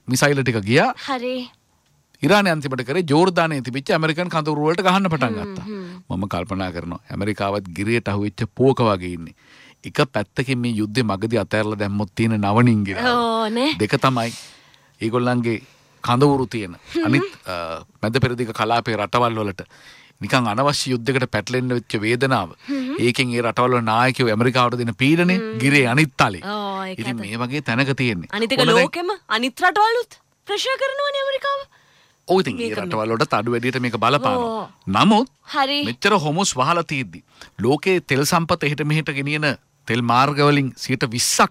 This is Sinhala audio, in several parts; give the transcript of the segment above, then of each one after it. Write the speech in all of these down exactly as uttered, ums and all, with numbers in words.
මිසයිල් ටික ගියා. හරි. ඉරානය අන්තිමට කරේ ජෝර්දානයේ තිබිච්ච ඇමරිකන් කඳවුරු වලට ගහන්න පටන් ගත්තා. මම කල්පනා කරනවා ඇමරිකාවත් ගිරියට අහුවෙච්ච පෝක වගේ ඉන්නේ. එක පැත්තකින් මේ යුද්ධේ මගදී අතහැරලා දැම්මොත් තියෙන නවනින්ගිර. ඕනේ. දෙක තමයි ඒගොල්ලන්ගේ කඳවුරු තියෙන. අනිත් මැද පෙරදිග කලාපයේ රටවල් වලට නිකන් අනවශ්‍ය යුද්ධයකට පැටලෙන්න වෙච්ච වේදනාව. ඒකෙන් ඒ රටවල වල නායකයෝ ඇමරිකාවට දෙන පීඩනේ ගිරේ අනිත් තලේ. ඉතින් මේ වගේ තැනක තියෙන්නේ. අනිත් එක ලෝකෙම අනිත් රටවලුත් ප්‍රශ්න කරනවනේ ඇමරිකාව. ඔව් ඉතින් ඒ රටවල වලට අඩු වැඩියට මේක බලපානවා. නමුත් මෙච්චර හොමුස් වහලා තියෙද්දි ලෝකේ තෙල් සම්පත එහෙට මෙහෙට ගෙනියන තෙල් මාර්ග වලින් සියයට විස්සක්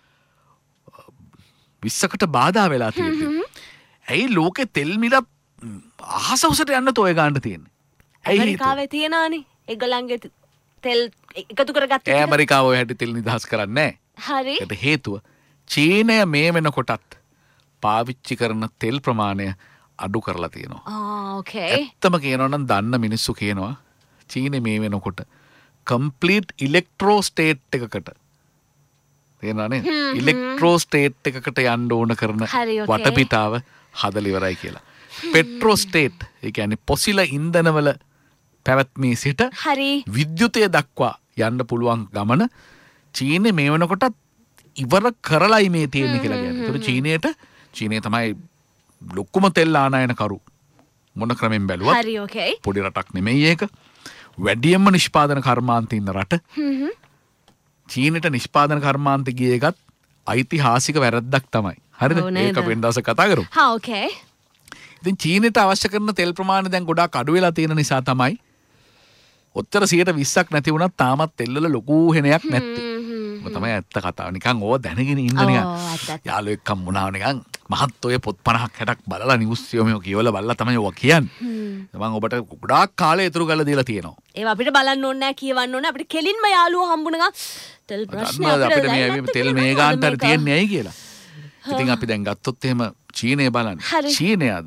විස්සකට බාධා වෙලා තියෙද්දි ඇයි ලෝකේ තෙල් මිල අහස උසට යන්න තෝය ගන්න තියෙන්නේ? ඇමරිකාවේ තියනානේ ඒගොල්ලන්ගේ තෙල් එකතු කරගත්ත ඇමරිකාව ඔය හැටි තෙල් නිදහස් කරන්නේ නැහැ. හරි. ඒකට හේතුව චීනය මේ වෙනකොටත් පාවිච්චි කරන තෙල් ප්‍රමාණය අඩු කරලා තියෙනවා. ආ ඕකේ. ඇත්තම කියනවා නම් දන්න මිනිස්සු කියනවා චීනේ මේ වෙනකොට කම්ප්ලීට් ඉලෙක්ට්‍රෝ ස්ටේට් එකකට තේරෙනවනේ ඉලෙක්ට්‍රෝ ස්ටේට් එකකට යන්න ඕන කරන වටපිටාව හදලා ඉවරයි කියලා. පෙට්‍රෝ ස්ටේට් ඒ කියන්නේ පොසිල ඉන්ධනවල පැවැත්මේ සිට විද්‍යුතය දක්වා යන්න පුළුවන් ගමන චීනේ මේ වෙනකොට ඉවර කරලයි මේ තියෙන්නේ කියලා කියන්නේ. ඒතර චීනයට චීනය තමයි ලොකුම තෙල් ආනයන කරු මොන ක්‍රමෙන් බැලුවත්. හරි ඕකේ. පොඩි රටක් නෙමෙයි ඒක. වැඩියෙන්ම නිෂ්පාදන කර්මාන්ත ඉන්න රට. චීනට නිෂ්පාදන කර්මාන්ත ගිය එකත් ඓතිහාසික වැරද්දක් තමයි. හරිද? ඒක වෙන දවසක කතා කරමු. හා ඕකේ. ඉතින් චීනට අවශ්‍ය කරන තෙල් ප්‍රමාණය දැන් ගොඩාක් අඩු වෙලා තියෙන නිසා තමයි ඔච්චර සියයට විස්සක් නැති වුණත් තාමත් තෙල් වල ලොකු හෙනයක් නැත්තේ. ඔය තමයි ඇත්ත කතාව. නිකන් ඕව දැනගෙන ඉන්න නිකන් යාළුවෙක් හම් වුණා නිකන් මහත් ඔය පොත් පනහක් හැටක් බලලා නිවුස් කියවම කියවලා බලලා තමයි ඔය කියන්නේ. මම ඔබට ගොඩාක් කාලේ ඉතුරු කරලා දීලා තියෙනවා. ඒව අපිට බලන්න ඕනේ නැහැ කියවන්න ඕනේ. අපිට කෙලින්ම යාළුවෝ හම්බුනගා තෙල් ප්‍රශ්නේ අපිට මේ තෙල් මේ ගාන්ටර තියන්නේ ඇයි කියලා. ඉතින් අපි දැන් ගත්තොත් එහෙම චීනය බලන්න. චීනය අද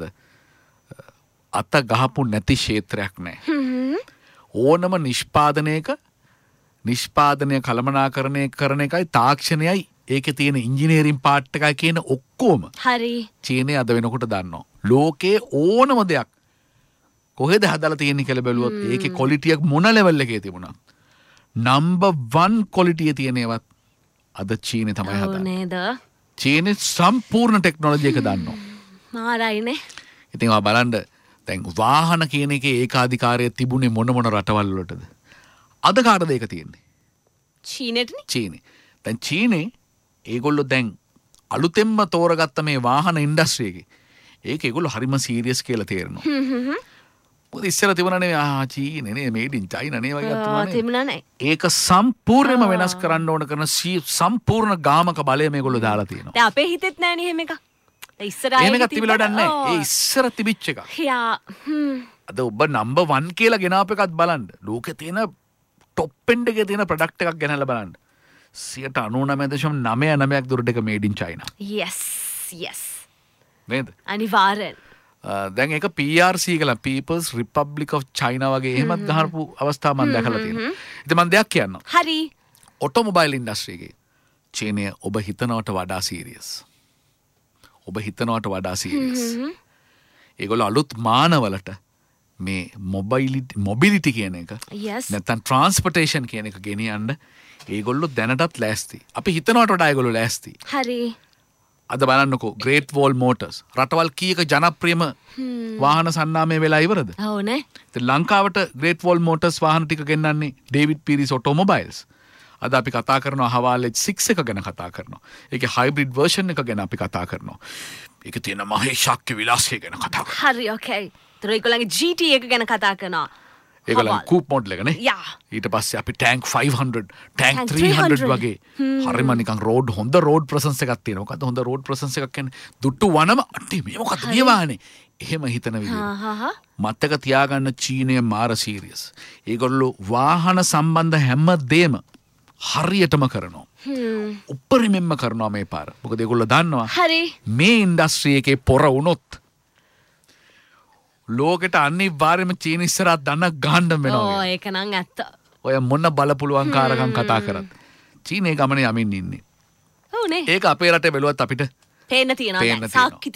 අත ගහපු නැති ක්ෂේත්‍රයක් නැහැ. ඕනම නිෂ්පාදනයක නිෂ්පාදනය කළමනාකරණය කරන එකයි තාක්ෂණයයි ඒකේ තියෙන ඉංජිනේරින් පාර්ට් එකයි කියන ඔක්කොම හරි චීනය අද වෙනකොට දන්නවා. ලෝකේ ඕනම දෙයක් කොහෙද හදලා තියෙන්නේ කියලා බැලුවොත් ඒකේ ක්වොලිටි එක මොන ලෙවල් එකේ තිබුණා. නම්බර් වන් ක්වොලිටි තියෙන ඒවත් අද චීනේ තමයි හදන්නේ. නේද? චීනේ සම්පූර්ණ ටෙක්නොලොජි එක දන්නවා. මාරයිනේ. ඉතින් ඔයා බලන්න දැන් වාහන කියන එකේ ඒකාධිකාරය තිබුණේ මොන මොන රටවල් වලටද? අද කාටද ඒක තියෙන්නේ? චීනෙටනේ. චීනේ. දැන් චීනේ ඒගොල්ලෝ දැන් අලුතෙන්ම තෝරගත්ත මේ වාහන ඉන්ඩස්ට්‍රි එකේ ඒක ඒගොල්ලෝ හරිම සීරියස් කියලා තේරෙනවා. හ්ම් හ්ම්. මොකද ඉස්සර තිබුණානේ ආ චීනේ නේ මේඩ් ඉන් චයිනා නේ වගේ අතුමානේ. තිබුණා නේ. ඒක සම්පූර්ණයෙන්ම වෙනස් කරන්න ඕන කරන සම්පූර්ණ ගාමක බලය මේගොල්ලෝ දාලා තියෙනවා. දැන් අපේ හිතෙත් නෑනේ එහෙම එකක්. ඉස්සර ආයේ එහෙම එකක් තිබිලා වැඩක් නෑ. ඒ ඉස්සර තිබිච්ච එක. යා හ්ම්. අද ඔබ නම්බර් වන් කියලා ගෙනාපු එකත් බලන්න. ලෝකේ තියෙන টොප් එන්ඩ් එකේ තියෙන ප්‍රොඩක්ට් එකක් ගෙනල්ලා බලන්න. සියයට අනූනවය දශම නවය නවයක් දුරට එක මේඩ් ඉන් චයිනා. yes yes. නේද? අනිවාර්යෙන්. දැන් ඒක පී ආර් සී කියලා People's Republic of China වගේ එහෙමත් ගහපු අවස්ථා මම දැකලා තියෙනවා. ඉතින් මම දෙයක් කියන්නම්. හරි. ඔටෝමොබයිල් ඉන්ඩස්ට්‍රි එකේ චීනය ඔබ හිතනවට වඩා සීරියස්. ඔබ හිතනවට වඩා සීරියස්. ඒගොල්ලෝ අලුත් මානවලට මේ මොබයිලිටි මොබිලිටි කියන එක නැත්නම් ට්‍රාන්ස්පෝර්ටේෂන් කියන එක ගෙනියන්න ඒගොල්ලෝ දැනටත් ලෑස්ති. අපි හිතනවට වඩා ඒගොල්ලෝ ලෑස්ති. හරි. අද බලන්නකෝ ග්‍රේට් වෝල් මෝටර්ස් රටවල් කීයක ජනප්‍රියම වාහන සන්නාමය වෙලා ඉවරද? ඔව් නේ. ඉතින් ලංකාවට ග්‍රේට් වෝල් මෝටර්ස් වාහන ටික ගෙන්නන්නේ ඩේවිඩ් පීරිස් ඔටෝමොබයිල්ස්. අද අපි කතා කරනවා හවාල් එච් සික්ස් එක ගැන කතා කරනවා. ඒකේ හයිබ්‍රිඩ් වර්ෂන් එක ගැන අපි කතා කරනවා. ඒකේ තියෙන මහේශාක්‍ය විලාසය ගැන කතා කරනවා. හරි ඕකේ. ඒතර ඒගොල්ලන්ගේ ජී ටී එක ගැන කතා කරනවා. ඒගොල්ලන් කූප් මොඩල් එක නේ. යා. ඊට පස්සේ අපි ටැන්ක් ෆයිව් හන්ඩ්‍රඩ් ටැන්ක් ත්‍රී හන්ඩ්‍රඩ් වගේ හරිම නිකන් රෝඩ් හොඳ රෝඩ් ප්‍රසන්ස් එකක් තියෙනවා. මොකද්ද හොඳ රෝඩ් ප්‍රසන්ස් එකක් කියන්නේ? දුට්ටු වනම අටි මේ මොකද්ද මේ වාහනේ? එහෙම හිතන විදිහ. මතක තියාගන්න චීනය මාර සීරියස්. ඒගොල්ලෝ වාහන සම්බන්ධ හැම දෙම හරියටම කරනවා. උපරිමෙන්ම කරනවා මේ පාර. මොකද ඒගොල්ලෝ දන්නවා මේ ඉන්ඩස්ට්‍රි එකේ පොර වුණොත් ලෝකෙට අනිවාර්යයෙන්ම චීන ඉස්සරහා දන ගහන්න වෙනවා. ඕ ඒක නම් ඇත්ත. ඔය මොන බලපුලුවන් කාරකම් කතා කරත් චීනේ ගමනේ යමින් ඉන්නේ. ඔව් නේ. ඒක අපේ රටේ බැලුවත් අපිට පේන්න තියෙනවා.